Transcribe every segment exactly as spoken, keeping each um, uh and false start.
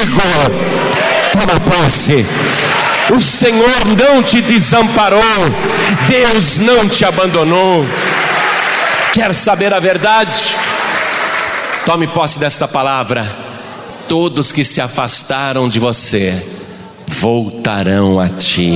contigo. Toma posse. O Senhor não te desamparou, Deus não te abandonou. Quer saber a verdade? Tome posse desta palavra. Todos que se afastaram de você voltarão a ti.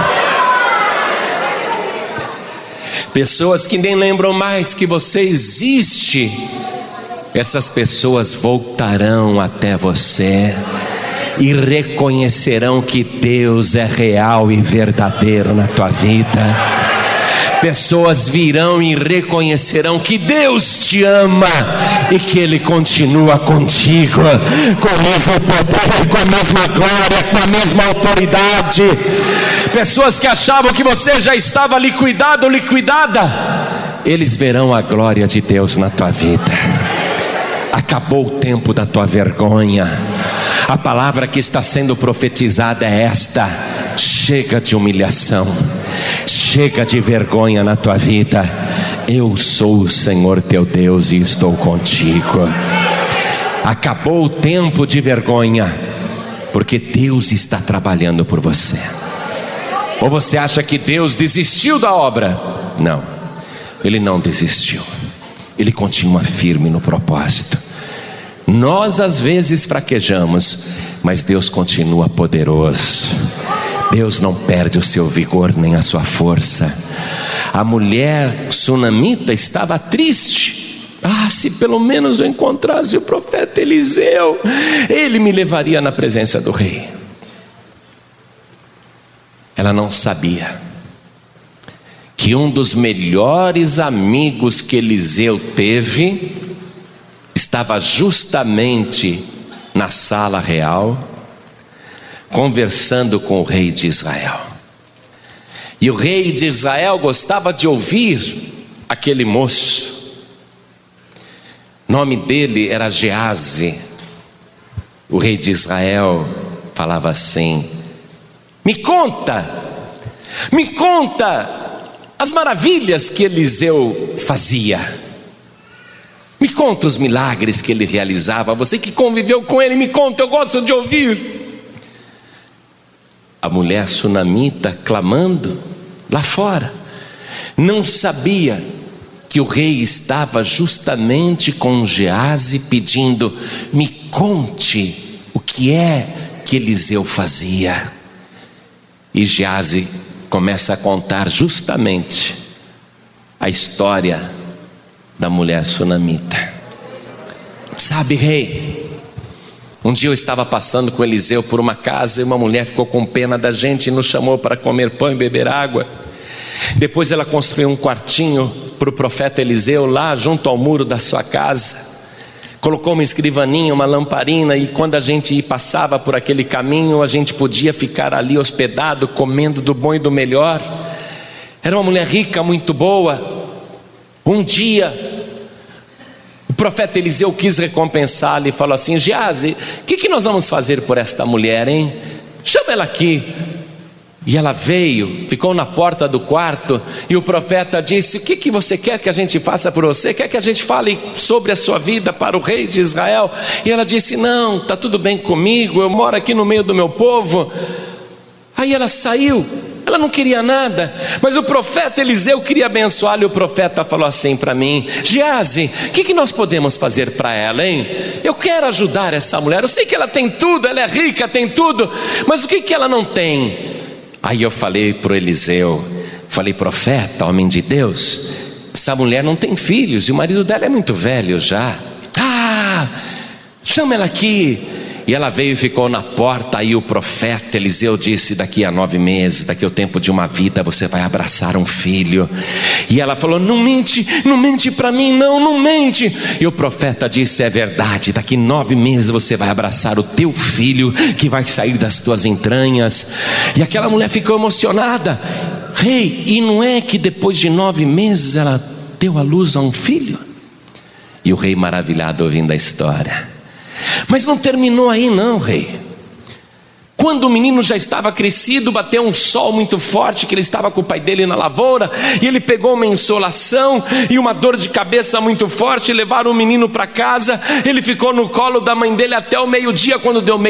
Pessoas que nem lembram mais que você existe, essas pessoas voltarão até você e reconhecerão que Deus é real e verdadeiro na tua vida. Pessoas virão e reconhecerão que Deus te ama e que Ele continua contigo, com o mesmo poder, com a mesma glória, com a mesma autoridade. Pessoas que achavam que você já estava liquidado ou liquidada, eles verão a glória de Deus na tua vida. Acabou o tempo da tua vergonha. A palavra que está sendo profetizada é esta: chega de humilhação, chega de vergonha na tua vida. Eu sou o Senhor teu Deus e estou contigo. Acabou o tempo de vergonha, porque Deus está trabalhando por você. Ou você acha que Deus desistiu da obra? Não, Ele não desistiu. Ele continua firme no propósito. Nós às vezes fraquejamos, mas Deus continua poderoso. Deus não perde o seu vigor nem a sua força. A mulher sunamita estava triste. Ah, se pelo menos eu encontrasse o profeta Eliseu, ele me levaria na presença do rei. Ela não sabia que um dos melhores amigos que Eliseu teve estava justamente na sala real, conversando com o rei de Israel. E o rei de Israel gostava de ouvir aquele moço. O nome dele era Geazi. O rei de Israel falava assim: me conta, me conta as maravilhas que Eliseu fazia. Me conta os milagres que ele realizava. Você que conviveu com ele, me conta, eu gosto de ouvir. A mulher sunamita, clamando lá fora, não sabia que o rei estava justamente com Geazi pedindo: me conte o que é que Eliseu fazia. E Geazi começa a contar justamente a história da mulher sunamita. Sabe, rei, um dia eu estava passando com Eliseu por uma casa e uma mulher ficou com pena da gente e nos chamou para comer pão e beber água. Depois ela construiu um quartinho para o profeta Eliseu lá junto ao muro da sua casa. Colocou uma escrivaninha, uma lamparina, e quando a gente passava por aquele caminho, a gente podia ficar ali hospedado, comendo do bom e do melhor. Era uma mulher rica, muito boa. Um dia o profeta Eliseu quis recompensá-la e falou assim: Geazi, o que, que nós vamos fazer por esta mulher, hein? Chama ela aqui. E ela veio, ficou na porta do quarto, e o profeta disse: o que, que você quer que a gente faça por você? Quer que a gente fale sobre a sua vida para o rei de Israel? E ela disse: não, está tudo bem comigo, eu moro aqui no meio do meu povo. Aí ela saiu. Ela não queria nada, mas o profeta Eliseu queria abençoá-la. E o profeta falou assim para mim: Geazi, o que, que nós podemos fazer para ela, hein? Eu quero ajudar essa mulher. Eu sei que ela tem tudo, ela é rica, tem tudo, mas o que, que ela não tem? Aí eu falei para o Eliseu, falei: profeta, homem de Deus, essa mulher não tem filhos e o marido dela é muito velho já. Ah, chama ela aqui. E ela veio e ficou na porta. Aí o profeta Eliseu disse: daqui a nove meses, daqui ao tempo de uma vida, você vai abraçar um filho. E ela falou: não mente, não mente para mim, não, não mente. E o profeta disse: é verdade, daqui nove meses você vai abraçar o teu filho, que vai sair das tuas entranhas. E aquela mulher ficou emocionada. Rei, e não é que depois de nove meses ela deu à luz a um filho? E o rei maravilhado ouvindo a história. Mas não terminou aí não, rei. Quando o menino já estava crescido, bateu um sol muito forte, que ele estava com o pai dele na lavoura, e ele pegou uma insolação e uma dor de cabeça muito forte. Levaram o menino para casa. Ele ficou no colo da mãe dele até o meio-dia. Quando deu meio